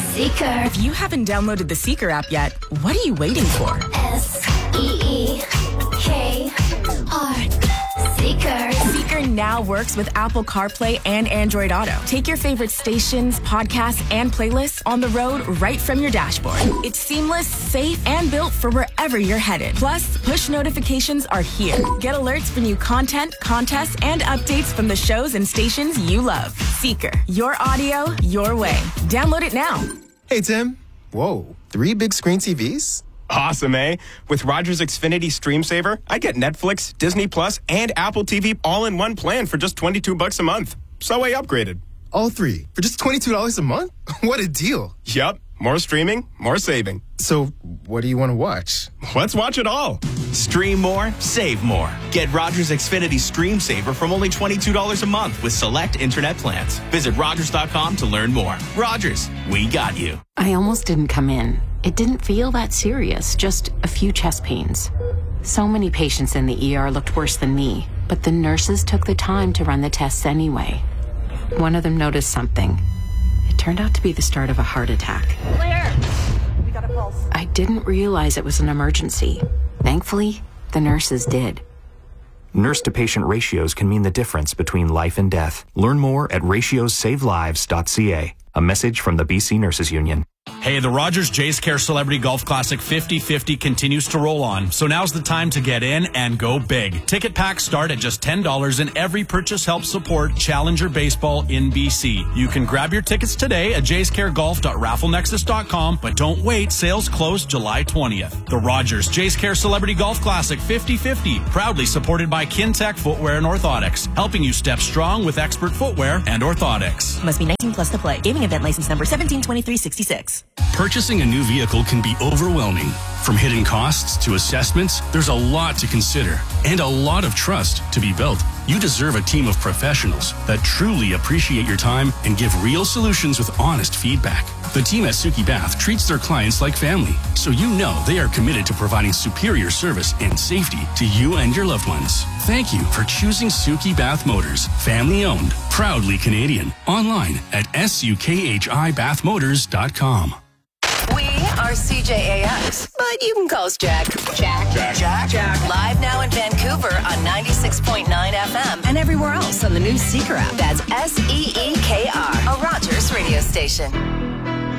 Seeker. If you haven't downloaded the Seeker app yet, what are you waiting for? SEEKR. Seeker. Seeker now works with Apple CarPlay and Android Auto. Take your favorite stations, podcasts, and playlists on the road right from your dashboard. It's seamless, safe, and built for wherever you're headed. Plus, push notifications are here. Get alerts for new content, contests, and updates from the shows and stations you love. Seeker. Your audio, your way. Download it now. Hey, Tim. Whoa, 3 big screen TVs? Awesome, eh? With Rogers Xfinity Stream Saver, I get Netflix, Disney Plus, and Apple TV all in one plan for just $22 a month. So I upgraded. All 3 for just $22 a month? What a deal. Yup. More streaming, more saving. So, what do you want to watch? Let's watch it all. Stream more, save more. Get Rogers Xfinity Stream Saver from only $22 a month with select internet plans. Visit Rogers.com to learn more. Rogers, we got you. I almost didn't come in. It didn't feel that serious, just a few chest pains. So many patients in the ER looked worse than me, but the nurses took the time to run the tests anyway. One of them noticed something. It turned out to be the start of a heart attack. Claire, we got a pulse. I didn't realize it was an emergency. Thankfully, the nurses did. Nurse-to-patient ratios can mean the difference between life and death. Learn more at ratiosavelives.ca. A message from the BC Nurses Union. Hey, the Rogers Jays Care Celebrity Golf Classic 50/50 continues to roll on, so now's the time to get in and go big. Ticket packs start at just $10, and every purchase helps support Challenger Baseball in BC. You can grab your tickets today at jayscaregolf.rafflenexus.com, but don't wait, sales close July 20th. The Rogers Jays Care Celebrity Golf Classic 50/50, proudly supported by Kintec Footwear and Orthotics, helping you step strong with expert footwear and orthotics. Must be 19 plus to play. Gaming event license number 172366. Purchasing a new vehicle can be overwhelming. From hidden costs to assessments, there's a lot to consider and a lot of trust to be built. You deserve a team of professionals that truly appreciate your time and give real solutions with honest feedback. The team at Suki Bath treats their clients like family, so you know they are committed to providing superior service and safety to you and your loved ones. Thank you for choosing Suki Bath Motors, family owned, proudly Canadian. Online at sukhibathmotors.com. We are CJAX, but you can call us Jack. Jack. Live now in Vancouver on 96.9 FM and everywhere else on the new Seeker app. That's SEEKR, a Rogers radio station.